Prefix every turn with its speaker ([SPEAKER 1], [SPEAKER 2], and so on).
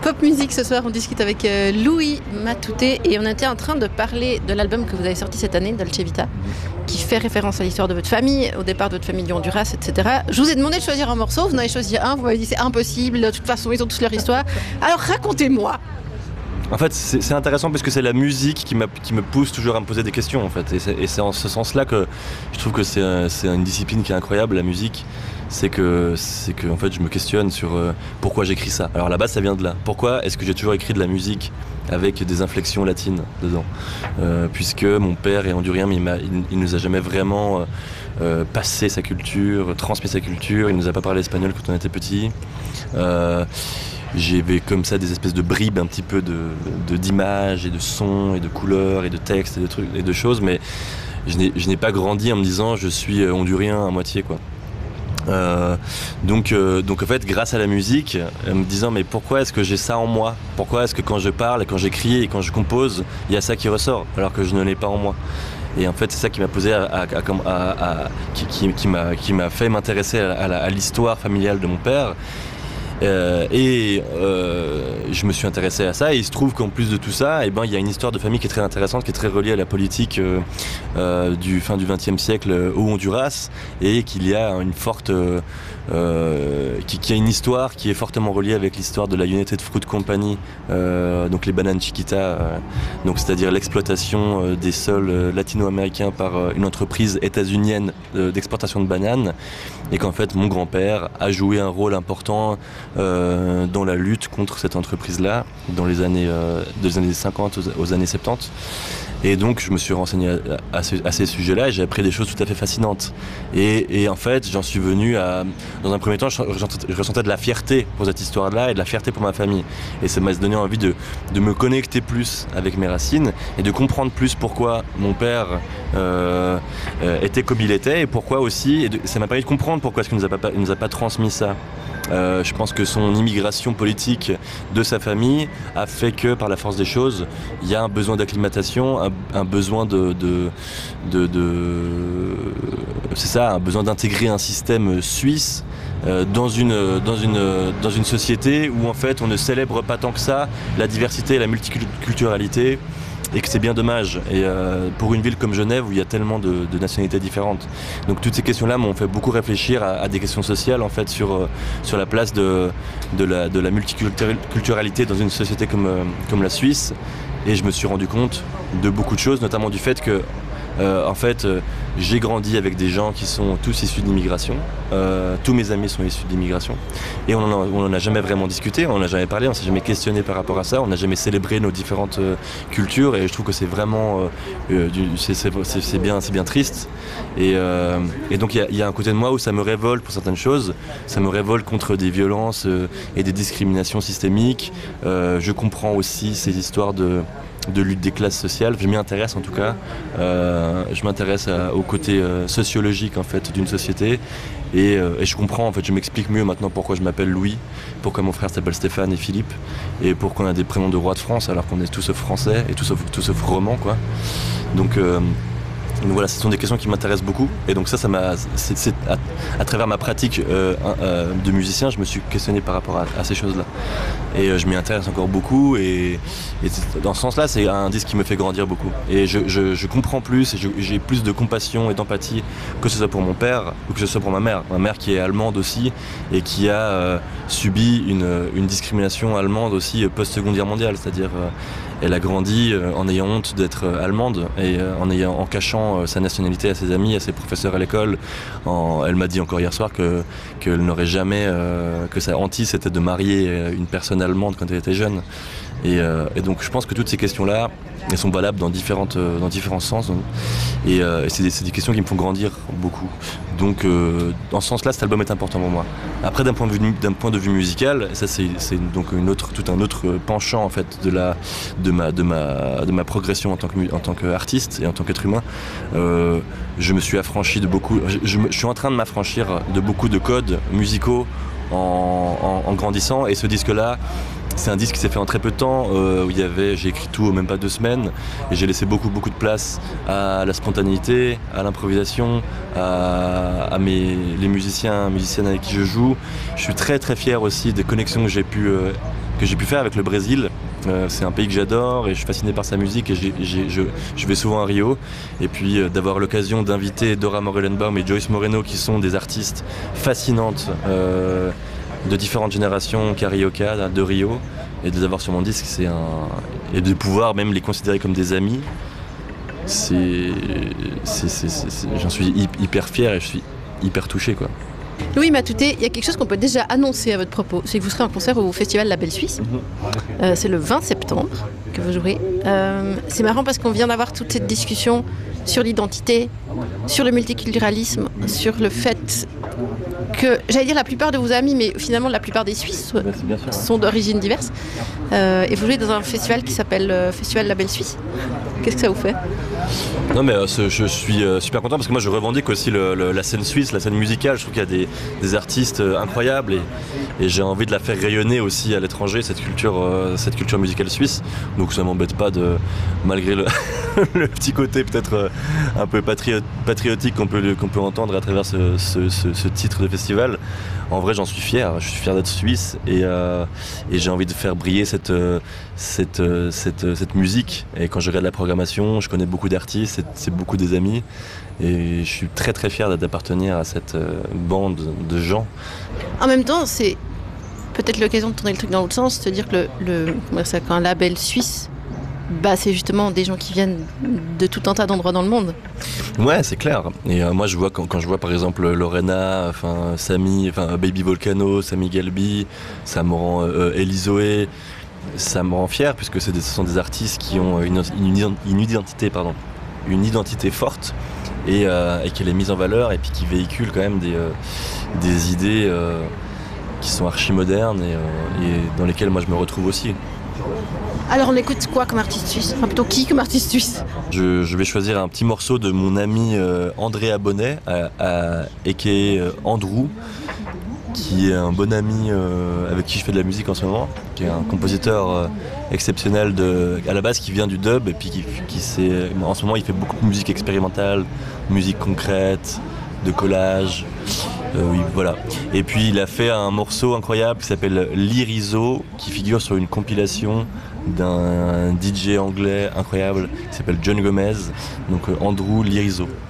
[SPEAKER 1] Pop Musique ce soir, on discute avec Louis Matouté et on était en train de parler de l'album que vous avez sorti cette année, Dolce Vita, qui fait référence à l'histoire de votre famille, au départ de votre famille du Honduras, etc. Je vous ai demandé de choisir un morceau, vous en avez choisi un, vous m'avez dit c'est impossible, de toute façon ils ont tous leur histoire. Alors racontez-moi.
[SPEAKER 2] En fait, c'est intéressant parce que c'est la musique qui me pousse toujours à me poser des questions, en fait. Et c'est en ce sens-là que je trouve que c'est une discipline qui est incroyable, la musique. C'est que en fait, je me questionne sur pourquoi j'écris ça. Alors à la base, ça vient de là. Pourquoi est-ce que j'ai toujours écrit de la musique avec des inflexions latines dedans, puisque mon père est hondurien, mais il nous a jamais vraiment passé sa culture, transmis sa culture. Il nous a pas parlé espagnol quand on était petit. J'avais comme ça des espèces de bribes un petit peu d'images et de sons et de couleurs et de textes et de trucs et de choses, mais je n'ai pas grandi en me disant je suis hondurien à moitié, quoi. Donc en fait, grâce à la musique, me disant mais pourquoi est-ce que j'ai ça en moi ? Pourquoi est-ce que quand je parle et quand j'écris et quand je compose, il y a ça qui ressort alors que je ne l'ai pas en moi ? Et en fait, c'est ça qui m'a posé qui m'a fait m'intéresser à l'histoire familiale de mon père. Je me suis intéressé à ça et il se trouve qu'en plus de tout ça, il y a une histoire de famille qui est très intéressante, qui est très reliée à la politique du fin du XXe siècle au Honduras, et qu'il y a une forte qui a une histoire qui est fortement reliée avec l'histoire de la United Fruit Company, donc les bananes Chiquita, donc c'est-à-dire l'exploitation des sols latino-américains par une entreprise états-unienne d'exportation de bananes, et qu'en fait mon grand-père a joué un rôle important dans la lutte contre cette entreprise-là dans les années 50 aux années 70. Et donc je me suis renseigné à ces sujets-là et j'ai appris des choses tout à fait fascinantes. Et en fait, j'en suis venu à... Dans un premier temps, je ressentais de la fierté pour cette histoire-là et de la fierté pour ma famille. Et ça m'a donné envie de me connecter plus avec mes racines et de comprendre plus pourquoi mon père était comme il était et pourquoi aussi... ça m'a permis de comprendre pourquoi est-ce qu'il ne nous a pas transmis ça. Je pense que son immigration politique de sa famille a fait que, par la force des choses, il y a un besoin d'acclimatation, un besoin c'est ça, un besoin d'intégrer un système suisse dans une société où en fait on ne célèbre pas tant que ça la diversité et la multiculturalité. Et que c'est bien dommage, et pour une ville comme Genève où il y a tellement de nationalités différentes. Donc toutes ces questions-là m'ont fait beaucoup réfléchir à des questions sociales en fait sur la place de la multiculturalité dans une société comme la Suisse, et je me suis rendu compte de beaucoup de choses, notamment du fait que j'ai grandi avec des gens qui sont tous issus de l'immigration. Tous mes amis sont issus de l'immigration. Et on en a jamais vraiment discuté, on n'en a jamais parlé, on s'est jamais questionné par rapport à ça, on n'a jamais célébré nos différentes cultures, et je trouve que c'est vraiment... c'est bien triste. Et donc il y a un côté de moi où ça me révolte pour certaines choses, ça me révolte contre des violences et des discriminations systémiques. Je comprends aussi ces histoires de lutte des classes sociales, je m'y intéresse en tout cas, je m'intéresse au côté sociologique en fait d'une société, et je comprends, en fait, je m'explique mieux maintenant pourquoi je m'appelle Louis, pourquoi mon frère s'appelle Stéphane et Philippe, et pourquoi on a des prénoms de rois de France alors qu'on est tous sauf français et tout sauf roman, quoi. Donc voilà, ce sont des questions qui m'intéressent beaucoup, et donc ça m'a, à travers ma pratique de musicien, je me suis questionné par rapport à ces choses-là, et je m'y intéresse encore beaucoup, et dans ce sens-là, c'est un disque qui me fait grandir beaucoup, et je comprends plus, et j'ai plus de compassion et d'empathie, que ce soit pour mon père ou que ce soit pour ma mère qui est allemande aussi, et qui a subi une discrimination allemande aussi post-seconde guerre mondiale, c'est-à-dire elle a grandi en ayant honte d'être allemande et en cachant sa nationalité à ses amis, à ses professeurs à l'école. Elle m'a dit encore hier soir qu'elle n'aurait jamais, que sa hantise c'était de marier une personne allemande quand elle était jeune. Et donc je pense que toutes ces questions-là, elles sont valables dans différents sens. Et c'est des questions qui me font grandir beaucoup. Donc dans ce sens-là, cet album est important pour moi. Après, d'un point de vue musical, ça c'est donc tout un autre penchant en fait de ma progression en tant qu'artiste et en tant qu'être humain. Je me suis affranchi de beaucoup. Je suis en train de m'affranchir de beaucoup de codes musicaux en grandissant. Et ce disque-là, c'est un disque qui s'est fait en très peu de temps, où j'ai écrit tout en même pas 2 semaines, et j'ai laissé beaucoup de place à la spontanéité, à l'improvisation, les musiciennes avec qui je joue. Je suis très très fier aussi des connexions que j'ai pu que j'ai pu faire avec le Brésil. C'est un pays que j'adore et je suis fasciné par sa musique et je vais souvent à Rio. Et puis d'avoir l'occasion d'inviter Dora Morelenbaum et Joyce Moreno, qui sont des artistes fascinantes de différentes générations carioca de Rio, et de les avoir sur mon disque, et de pouvoir même les considérer comme des amis, j'en suis hyper fier et je suis hyper touché, quoi.
[SPEAKER 1] Louis Matouté, il y a quelque chose qu'on peut déjà annoncer à votre propos, c'est que vous serez en concert au Festival La Belle Suisse. C'est le 20 septembre que vous jouerez. C'est marrant parce qu'on vient d'avoir toute cette discussion sur l'identité, sur le multiculturalisme, sur le fait que, j'allais dire la plupart de vos amis, mais finalement la plupart des Suisses sont d'origines diverses. Et vous jouez dans un festival qui s'appelle Festival La Belle Suisse. Qu'est-ce que ça vous fait ?
[SPEAKER 2] Non mais je suis super content parce que moi je revendique aussi la scène suisse, la scène musicale. Je trouve qu'il y a des artistes incroyables et j'ai envie de la faire rayonner aussi à l'étranger, cette culture musicale suisse. Donc ça m'embête pas malgré le petit côté peut-être un peu patriotique qu'on peut entendre à travers ce titre de festival. En vrai j'en suis fier, je suis fier d'être suisse et j'ai envie de faire briller cette musique. Et quand je regarde la programmation, je connais beaucoup d'artistes, c'est beaucoup des amis et je suis très très fier d'appartenir à cette bande de gens.
[SPEAKER 1] En même temps, c'est peut-être l'occasion de tourner le truc dans l'autre sens, de dire que qu'un label suisse, c'est justement des gens qui viennent de tout un tas d'endroits dans le monde.
[SPEAKER 2] Ouais, c'est clair. Et moi, je vois quand je vois par exemple Lorena, Samy, Baby Volcano, Samy Galbi, ça me rend Elizoé, ça me rend fier puisque ce sont des artistes qui ont une identité forte et qu'elle est mise en valeur et puis qui véhiculent quand même des idées qui sont archi modernes et dans lesquelles moi je me retrouve aussi.
[SPEAKER 1] Alors on écoute quoi comme artiste suisse ? Enfin plutôt qui comme artiste suisse ?
[SPEAKER 2] Je vais choisir un petit morceau de mon ami Andrea Bonnet, a.k.a. Andrew, qui est un bon ami avec qui je fais de la musique en ce moment, qui est un compositeur exceptionnel à la base qui vient du dub et puis en ce moment il fait beaucoup de musique expérimentale, musique concrète, de collage. Oui, voilà. Et puis il a fait un morceau incroyable qui s'appelle Lyrizo, qui figure sur une compilation d'un DJ anglais incroyable qui s'appelle John Gomez. Donc Andrew Lyrizo.